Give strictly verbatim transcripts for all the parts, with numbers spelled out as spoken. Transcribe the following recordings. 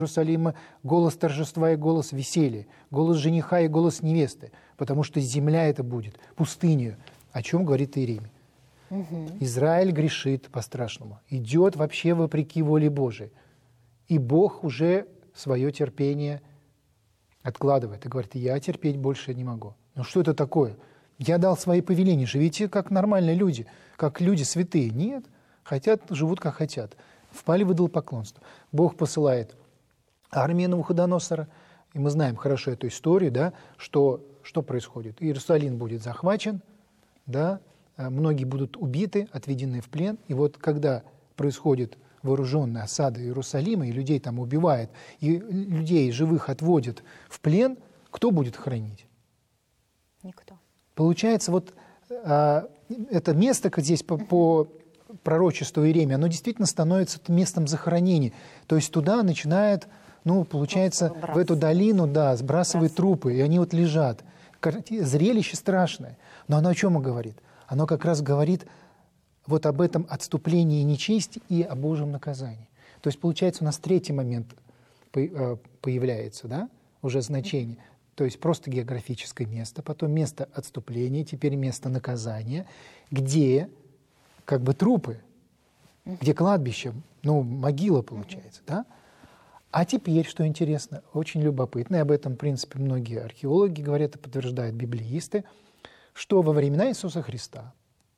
Иерусалима голос торжества и голос веселья, голос жениха и голос невесты, потому что земля это будет пустынью, о чем говорит Иеремия. Угу. Израиль грешит по-страшному, идет вообще вопреки воле Божией. И Бог уже свое терпение откладывает и говорит: я терпеть больше не могу. Ну что это такое? Я дал свои повеления, живите как нормальные люди, как люди святые. Нет, хотят, живут как хотят. Впали в идолопоклонство. Бог посылает армию Навуходоносора, и мы знаем хорошо эту историю, да, что, что происходит. Иерусалим будет захвачен, да, многие будут убиты, отведены в плен. И вот когда происходит вооруженная осада Иерусалима, и людей там убивают, и людей живых отводят в плен, кто будет хранить? Никто. Получается, вот а, это место, как здесь по, по пророчеству Иеремии, оно действительно становится местом захоронения. То есть туда начинают, ну, получается, в эту долину, да, сбрасывают трупы, и они вот лежат. Зрелище страшное. Но оно о чем говорит? Оно как раз говорит вот об этом отступлении нечести и о Божьем наказании. То есть, получается, у нас третий момент появляется, да, уже значение. То есть просто географическое место, потом место отступления, теперь место наказания, где как бы трупы, где кладбище, ну, могила получается, да? А теперь, что интересно, очень любопытно, и об этом, в принципе, многие археологи говорят и подтверждают библеисты, что во времена Иисуса Христа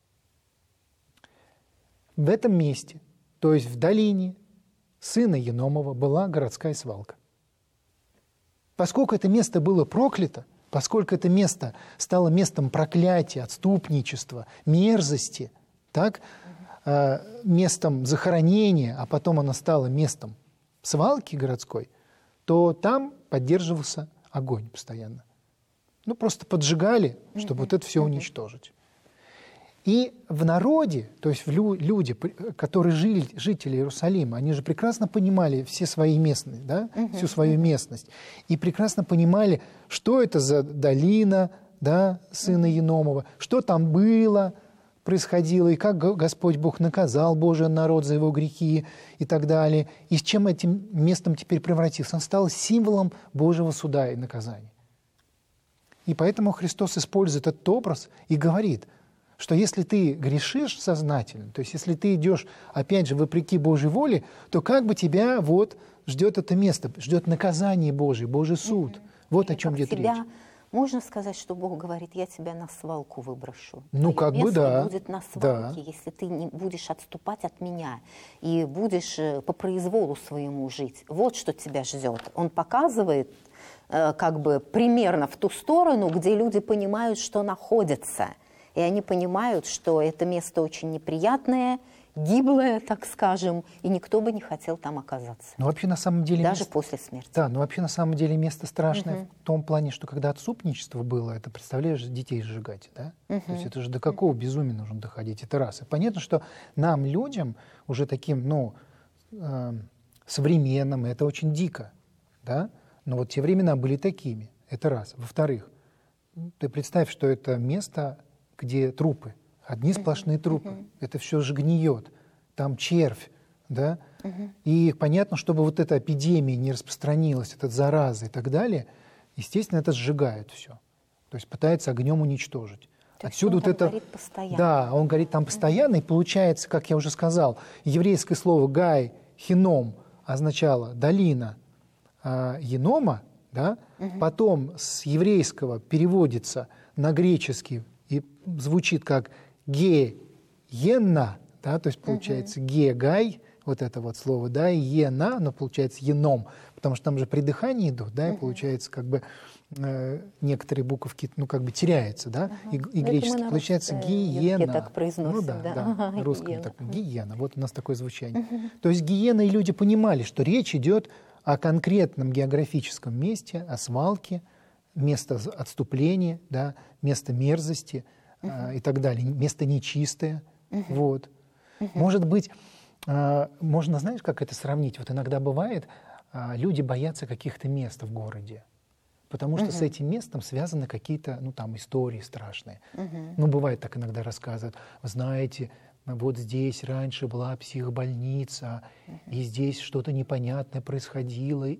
в этом месте, то есть в долине сына Еномова, была городская свалка. Поскольку это место было проклято, поскольку это место стало местом проклятия, отступничества, мерзости, так, э, местом захоронения, а потом оно стало местом свалки городской, то там поддерживался огонь постоянно. Ну, просто поджигали, чтобы вот это все уничтожить. И в народе, то есть в лю- люди, которые жили, жители Иерусалима, они же прекрасно понимали все свои местности, да, uh-huh. всю свою местность, и прекрасно понимали, что это за долина, да, сына uh-huh. Еномова, что там было, происходило, и как Господь Бог наказал Божий народ за его грехи и так далее, и с чем этим местом теперь превратился. Он стал символом Божьего суда и наказания. И поэтому Христос использует этот образ и говорит, что если ты грешишь сознательно, то есть если ты идешь, опять же, вопреки Божьей воле, то как бы тебя вот ждет это место, ждет наказание Божие, Божий суд. Mm-hmm. Вот и о чем идет тебя, речь. Можно сказать, что Бог говорит: я тебя на свалку выброшу. Ну, Твое как бы да. будет на свалке, да. если ты не будешь отступать от меня и будешь по произволу своему жить. Вот что тебя ждет. Он показывает как бы примерно в ту сторону, где люди понимают, что находятся. И они понимают, что это место очень неприятное, гиблое, так скажем, и никто бы не хотел там оказаться. Но вообще на самом деле даже место... после смерти. Да, но вообще на самом деле место страшное угу. в том плане, что когда отступничество было, это, представляешь, детей сжигать, да? Угу. То есть это же до какого безумия нужно доходить, это раз. И понятно, что нам, людям, уже таким, ну, э, современным, это очень дико, да? Но вот те времена были такими, это раз. Во-вторых, ты представь, что это место, где трупы, одни сплошные трупы, uh-huh. это все же гниет, там червь, да, uh-huh. и понятно, чтобы вот эта эпидемия не распространилась, эта зараза и так далее, естественно, это сжигают все, то есть пытается огнем уничтожить. То Отсюда вот это, постоянно. Да, он говорит там постоянно, uh-huh. и получается, как я уже сказал, еврейское слово «гай», «хином» означало «долина э, Енома», да, uh-huh. потом с еврейского переводится на греческий и звучит как «ге-ена», да, то есть получается uh-huh. «ге-гай», вот это вот слово, да, и «ена», но получается «еном», потому что там же при дыхании идут, да, uh-huh. и получается как бы э, некоторые буковки, ну, как бы теряются, да, uh-huh. и, и греческий, получается «гиена». Так произносим, ну да, да, да, ага, русском гиена. так, «гиена», вот у нас такое звучание. Uh-huh. То есть гиена и люди понимали, что речь идет о конкретном географическом месте, о свалке, место отступления, да, место мерзости uh-huh. э, и так далее, место нечистое. Uh-huh. Вот. Uh-huh. Может быть, э, можно, знаешь, как это сравнить? Вот иногда бывает, э, люди боятся каких-то мест в городе, потому что uh-huh. с этим местом связаны какие-то, ну, там, истории страшные. Uh-huh. Ну, бывает так иногда рассказывают. Вы знаете, вот здесь раньше была психбольница, uh-huh. и здесь что-то непонятное происходило,